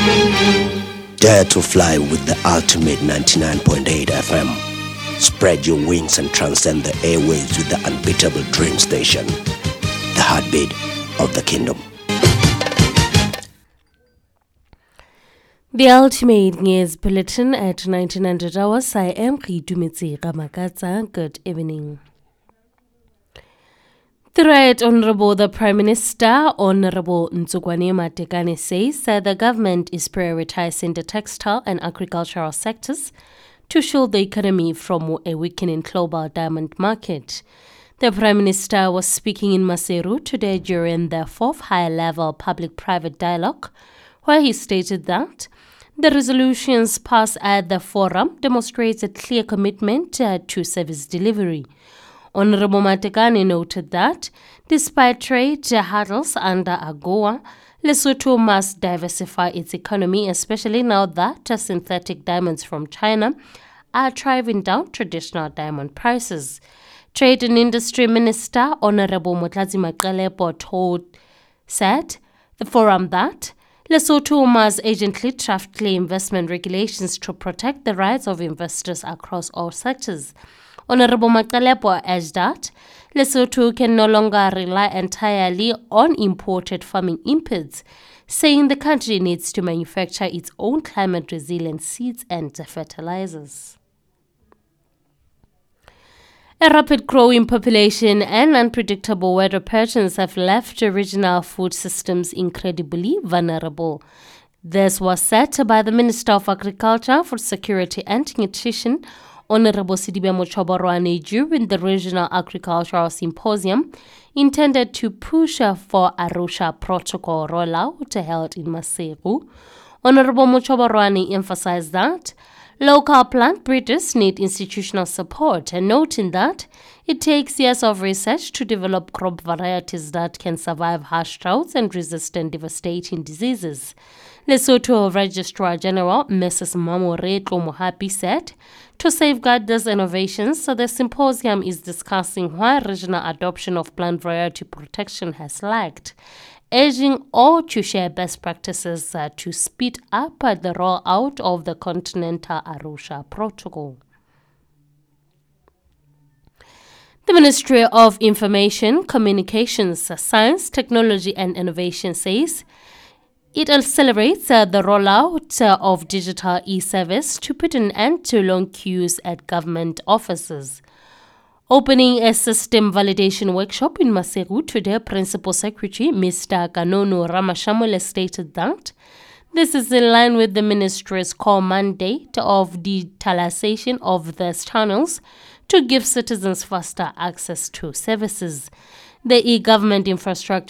Dare to fly with the ultimate 99.8 FM. Spread your wings and transcend the airwaves with the unbeatable Dream Station, the heartbeat of the kingdom. The Ultimate News Bulletin at 1900 hours. I am Kidumitsi Ramakatsa. Good evening. The Right Honorable the Prime Minister, Honorable Ntsukwane Matekane, says that the government is prioritizing the textile and agricultural sectors to shield the economy from a weakening global diamond market. The Prime Minister was speaking in Maseru today during the 4th high-level public-private dialogue, where he stated that the resolutions passed at the forum demonstrates a clear commitment to service delivery. Honorable Matekane noted that despite trade hurdles under AGOA, Lesotho must diversify its economy, especially now that synthetic diamonds from China are driving down traditional diamond prices. Trade and Industry Minister Honorable Motlatsi Maqelepo said the forum that Lesotho must urgently draft clear investment regulations to protect the rights of investors across all sectors. Honorable Maqelepo urged that Lesotho can no longer rely entirely on imported farming inputs, saying the country needs to manufacture its own climate-resilient seeds and fertilizers. A rapid growing population and unpredictable weather patterns have left regional food systems incredibly vulnerable. This was said by the Minister of Agriculture, Food Security and Nutrition, Honorable Sidibe Motshoborwane, during the Regional Agricultural Symposium intended to push for Arusha Protocol rollout held in Maseru. Honorable Motshoborwane emphasized that local plant breeders need institutional support, and noting that it takes years of research to develop crop varieties that can survive harsh droughts and resist devastating diseases. Lesotho Registrar General Mrs. Mamoretlo Mohapi said to safeguard these innovations, the symposium is discussing why regional adoption of plant variety protection has lagged, urging all to share best practices to speed up the rollout of the Continental Arusha Protocol. The Ministry of Information, Communications, Science, Technology and Innovation says it accelerates the rollout of digital e-service to put an end to long queues at government offices. Opening a system validation workshop in Maseru today, Principal Secretary Mr. Kanono Ramashamole stated that this is in line with the ministry's core mandate of digitalization of these channels to give citizens faster access to services. The e-government infrastructure